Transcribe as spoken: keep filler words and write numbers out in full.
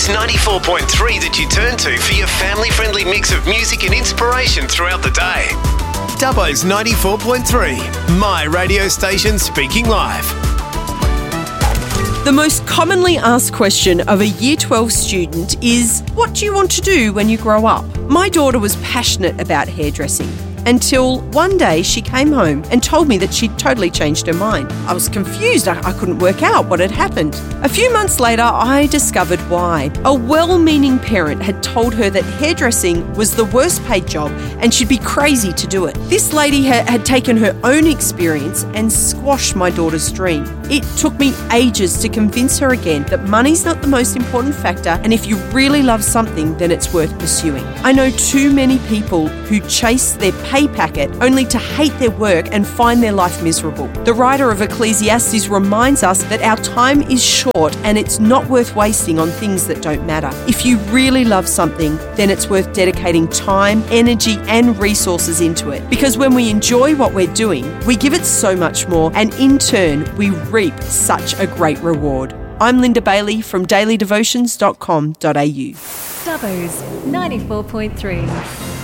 ninety-four point three that you turn to for your family-friendly mix of music and inspiration throughout the day. Dubbo's ninety-four point three, my radio station speaking live. The most commonly asked question of a Year twelve student is, what do you want to do when you grow up? My daughter was passionate about hairdressing until one day she came home and told me that she'd totally changed her mind. I was confused. I, I couldn't work out what had happened. A few months later, I discovered why. A well-meaning parent had told her that hairdressing was the worst paid job and she'd be crazy to do it. This lady ha- had taken her own experience and squashed my daughter's dream. It took me ages to convince her again that money's not the most important factor, and if you really love something, then it's worth pursuing. I know too many people who chase their pay packet only to hate their work and find their life miserable. The writer of Ecclesiastes reminds us that our time is short and it's not worth wasting on things that don't matter. If you really love something, then it's worth dedicating time, energy and resources into it. Because when we enjoy what we're doing, we give it so much more, and in turn, we reap such a great reward. I'm Linda Bailey from daily devotions dot com dot a u. Dubbo's ninety-four point three.